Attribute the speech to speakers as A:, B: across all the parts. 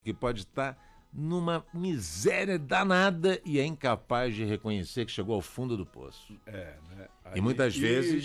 A: que pode estar numa miséria danada e é incapaz de reconhecer que chegou ao fundo do poço.
B: Né? Aí,
A: e muitas vezes...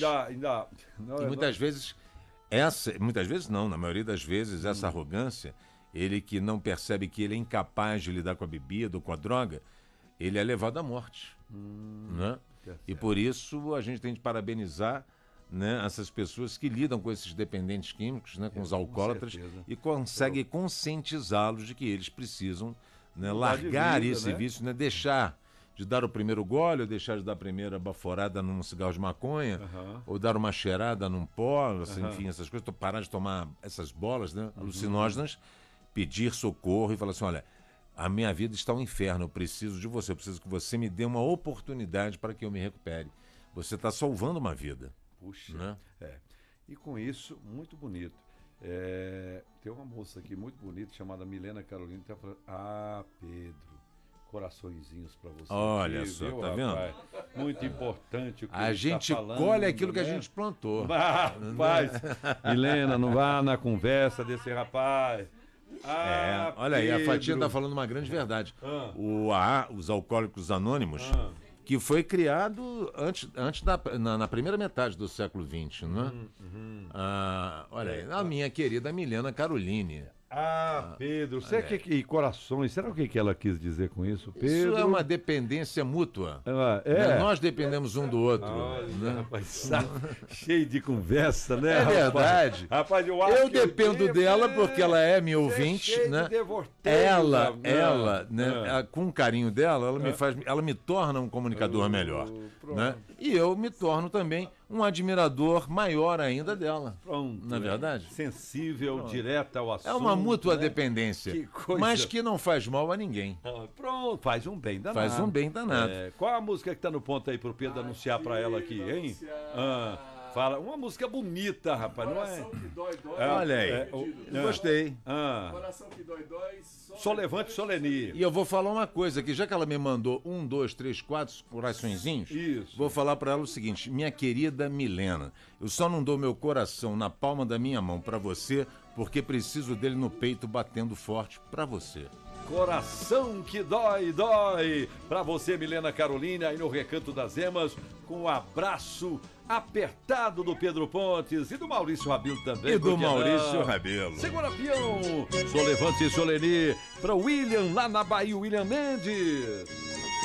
A: muitas vezes não, na maioria das vezes, essa arrogância, ele que não percebe que ele é incapaz de lidar com a bebida ou com a droga, ele é levado à morte. Né? E por isso a gente tem de parabenizar, né, essas pessoas que lidam com esses dependentes químicos, né, com os alcoólatras, e conseguem conscientizá-los de que eles precisam, né, largar esse vício, né, deixar de dar o primeiro gole, ou deixar de dar a primeira baforada num cigarro de maconha, ou dar uma cheirada num pó, assim, enfim, essas coisas, parar de tomar essas bolas, né, alucinógenas, pedir socorro e falar assim, olha, a minha vida está um inferno, eu preciso de você, eu preciso que você me dê uma oportunidade para que eu me recupere. Você está salvando uma vida.
B: Puxa,
A: né?
B: E com isso, muito bonito. Tem uma moça aqui muito bonita chamada Milena Carolina que está falando, Pedro, coraçõezinhos para você.
A: Olha
B: aqui,
A: só,
B: viu,
A: tá
B: rapaz? Muito importante o que
A: a gente
B: tá falando,
A: colhe aquilo
B: né?
A: que a gente plantou.
B: Rapaz, Milena, não vá na conversa desse rapaz.
A: Olha aí, a
B: Pedro.
A: Fatinha está falando uma grande verdade. Os Alcoólicos Anônimos, que foi criado antes na primeira metade do século XX, né? Olha aí, a minha querida Milena Caroline.
B: Pedro, e corações, será o que ela quis dizer com isso, Pedro?
A: Isso é uma dependência mútua. Né? Nós dependemos um do outro. Né?
B: Rapaz, cheio de conversa, né?
A: É verdade.
B: Rapaz,
A: eu dependo dela porque ela é minha ouvinte, né? Ela, né? Com o carinho dela, ela me torna um comunicador melhor, né? E eu me torno também um admirador maior ainda dela.
B: Pronto.
A: Não é verdade?
B: Sensível, direta ao assunto.
A: É uma mútua dependência, mas que não faz mal a ninguém.
B: Pronto, faz um bem danado.
A: Faz um bem danado.
B: Qual a música que tá no ponto aí pro Pedro anunciar pra ela aqui, hein? Fala, uma música bonita, rapaz, não é?
C: Que dói,
A: olha aí, gostei.
C: Coração que dói,
B: Solevante Soleni.
A: E eu vou falar uma coisa aqui, já que ela me mandou 1, 2, 3, 4 coraçõezinhos, vou falar para ela o seguinte, minha querida Milena, eu só não dou meu coração na palma da minha mão para você, porque preciso dele no peito batendo forte para você.
B: Coração que dói, dói. Pra você, Milena Carolina, aí no Recanto das Emas, com um abraço apertado do Pedro Pontes e do Maurício Rabelo também.
A: E do Maurício Rabelo.
B: Segura peão. Solevante Soleni, pra William lá na Bahia, William Mendes.